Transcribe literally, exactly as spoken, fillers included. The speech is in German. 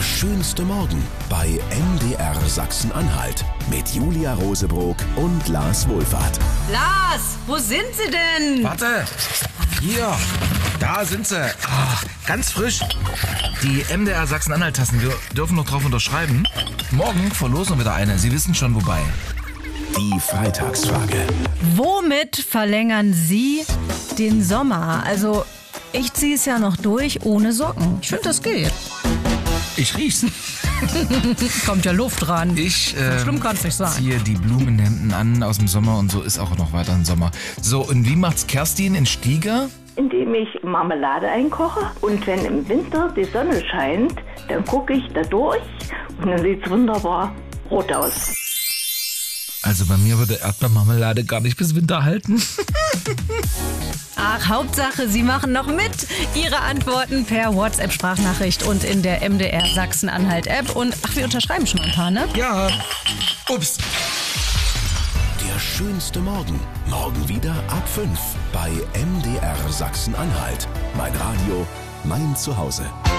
schönste Morgen bei M D R Sachsen-Anhalt mit Julia Rosebrock und Lars Wohlfahrt. Lars, wo sind Sie denn? Warte, hier, da sind sie. Ah, ganz frisch. Die M D R Sachsen-Anhalt-Tassen, wir dürfen noch drauf unterschreiben. Morgen verlosen wir wieder eine. Sie wissen schon, wobei. Die Freitagsfrage. Womit verlängern Sie den Sommer? Also, ich ziehe es ja noch durch ohne Socken. Ich finde, das geht. Ich riech's. Kommt ja Luft ran. Ich äh, so schlimm kann's nicht sein. ziehe die Blumenhemden an aus dem Sommer und so ist auch noch weiter im Sommer. So, und wie macht's Kerstin in Stieger? Indem ich Marmelade einkoche und wenn im Winter die Sonne scheint, dann gucke ich da durch und dann sieht es wunderbar rot aus. Also bei mir würde Erdbeermarmelade gar nicht bis Winter halten. Ach, Hauptsache, Sie machen noch mit. Ihre Antworten per WhatsApp-Sprachnachricht und in der M D R Sachsen-Anhalt-App. Und ach, wir unterschreiben schon ein paar, ne? Ja. Ups. Der schönste Morgen. Morgen wieder ab fünf bei M D R Sachsen-Anhalt. Mein Radio, mein Zuhause.